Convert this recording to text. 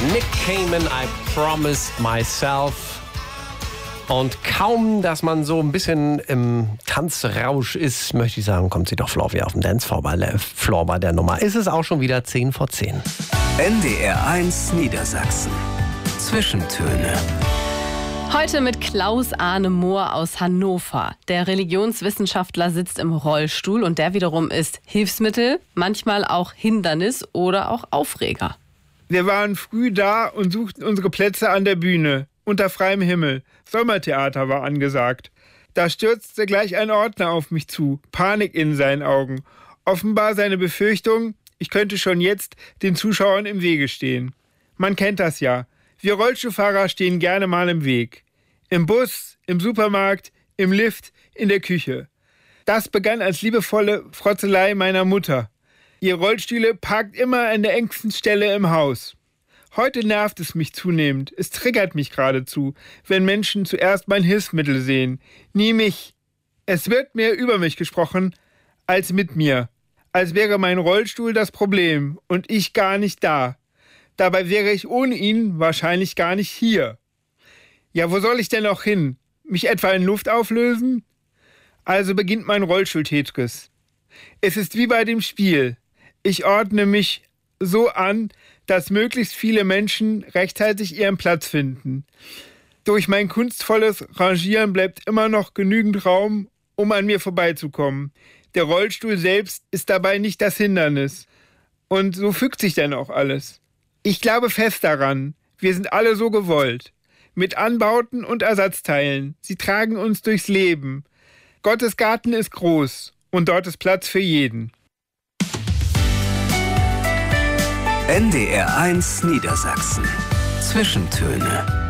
Nick Cayman, I Promised Myself. Und kaum, dass man so ein bisschen im Tanzrausch ist, möchte ich sagen, kommt sie doch Flovia auf dem Dancefloor bei der Nummer. Ist es auch schon wieder 10:10. NDR 1 Niedersachsen. Zwischentöne. Heute mit Klaus-Arne Mohr aus Hannover. Der Religionswissenschaftler sitzt im Rollstuhl und der wiederum ist Hilfsmittel, manchmal auch Hindernis oder auch Aufreger. Wir waren früh da und suchten unsere Plätze an der Bühne, unter freiem Himmel. Sommertheater war angesagt. Da stürzte gleich ein Ordner auf mich zu, Panik in seinen Augen. Offenbar seine Befürchtung, ich könnte schon jetzt den Zuschauern im Wege stehen. Man kennt das ja. Wir Rollstuhlfahrer stehen gerne mal im Weg. Im Bus, im Supermarkt, im Lift, in der Küche. Das begann als liebevolle Frotzelei meiner Mutter. Ihr Rollstühle parkt immer an der engsten Stelle im Haus. Heute nervt es mich zunehmend. Es triggert mich geradezu, wenn Menschen zuerst mein Hilfsmittel sehen, nie mich. Es wird mehr über mich gesprochen als mit mir. Als wäre mein Rollstuhl das Problem und ich gar nicht da. Dabei wäre ich ohne ihn wahrscheinlich gar nicht hier. Ja, wo soll ich denn noch hin? Mich etwa in Luft auflösen? Also beginnt mein Rollstuhl-Tetris. Es ist wie bei dem Spiel. Ich ordne mich so an, dass möglichst viele Menschen rechtzeitig ihren Platz finden. Durch mein kunstvolles Rangieren bleibt immer noch genügend Raum, um an mir vorbeizukommen. Der Rollstuhl selbst ist dabei nicht das Hindernis. Und so fügt sich dann auch alles. Ich glaube fest daran, wir sind alle so gewollt. Mit Anbauten und Ersatzteilen. Sie tragen uns durchs Leben. Gottes Garten ist groß und dort ist Platz für jeden. NDR 1 Niedersachsen. Zwischentöne.